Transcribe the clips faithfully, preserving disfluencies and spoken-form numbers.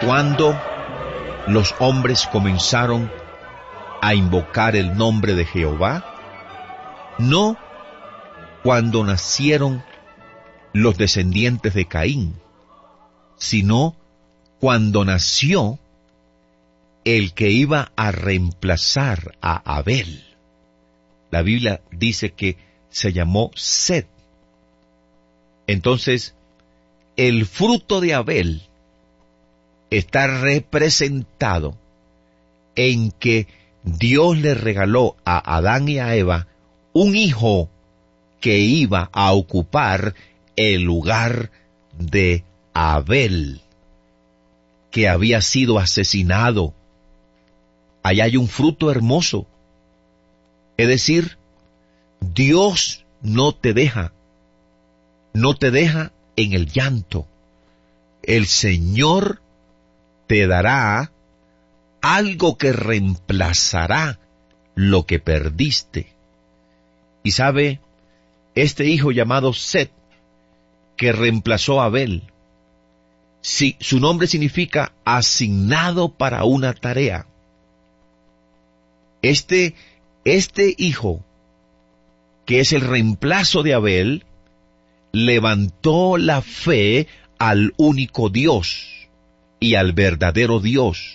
cuando los hombres comenzaron a invocar el nombre de Jehová, no cuando nacieron los descendientes de Caín, sino cuando nació el que iba a reemplazar a Abel. La Biblia dice que se llamó Set. Entonces, el fruto de Abel está representado en que Dios le regaló a Adán y a Eva un hijo que iba a ocupar el lugar de Abel, que había sido asesinado. Allá hay un fruto hermoso. Es decir, Dios no te deja, no te deja en el llanto. El Señor te dará algo que reemplazará lo que perdiste. Y sabe, este hijo llamado Set, que reemplazó a Abel, si, su nombre significa asignado para una tarea. Este, este hijo, que es el reemplazo de Abel, levantó la fe al único Dios y al verdadero Dios.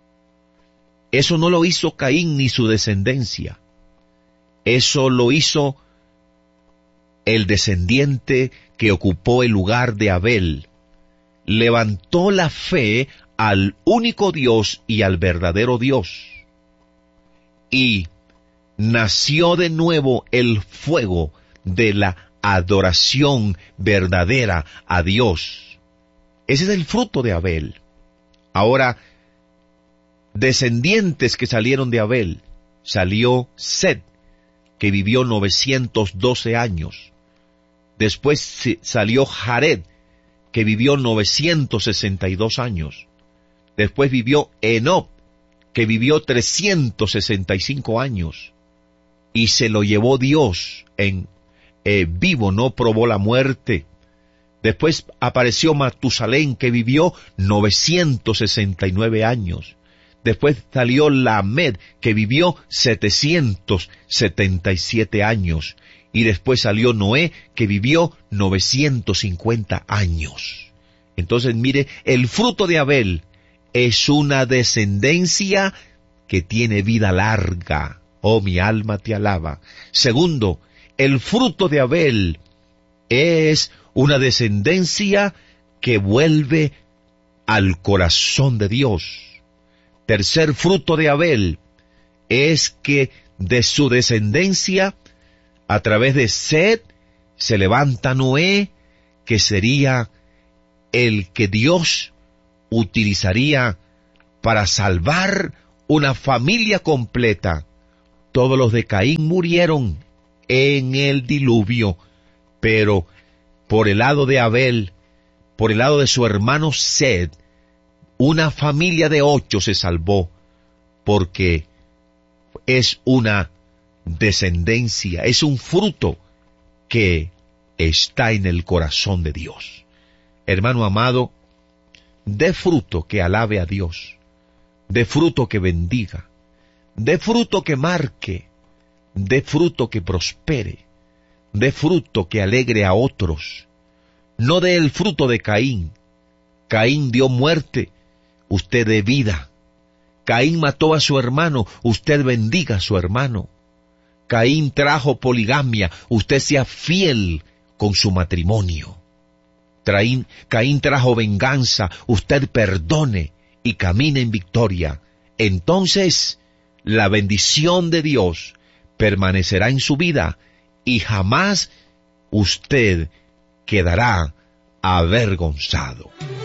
Eso no lo hizo Caín ni su descendencia. Eso lo hizo el descendiente que ocupó el lugar de Abel. Levantó la fe al único Dios y al verdadero Dios. Y nació de nuevo el fuego de la adoración verdadera a Dios. Ese es el fruto de Abel. Ahora, descendientes que salieron de Abel, salió Set, que vivió novecientos doce años. Después salió Jared, que vivió novecientos sesenta y dos años. Después vivió Enoc, que vivió trescientos sesenta y cinco años. Y se lo llevó Dios en eh, vivo, no probó la muerte. Después apareció Matusalén, que vivió novecientos sesenta y nueve años. Después salió Lamed, que vivió setecientos setenta y siete años. Y después salió Noé, que vivió novecientos cincuenta años. Entonces, mire, el fruto de Abel es una descendencia que tiene vida larga. Oh, mi alma te alaba. Segundo, el fruto de Abel es una descendencia que vuelve al corazón de Dios. Tercer fruto de Abel es que de su descendencia, a través de Set, se levanta Noé, que sería el que Dios utilizaría para salvar una familia completa. Todos los de Caín murieron en el diluvio, pero por el lado de Abel, por el lado de su hermano Set, una familia de ocho se salvó, porque es una descendencia, es un fruto que está en el corazón de Dios. Hermano amado, dé fruto que alabe a Dios, dé fruto que bendiga, dé fruto que marque, dé fruto que prospere, dé fruto que alegre a otros. No dé el fruto de Caín. Caín dio muerte, usted dé vida. Caín mató a su hermano, usted bendiga a su hermano. Caín trajo poligamia, usted sea fiel con su matrimonio. Caín, Caín trajo venganza, usted perdone y camine en victoria. Entonces, la bendición de Dios permanecerá en su vida y jamás usted quedará avergonzado.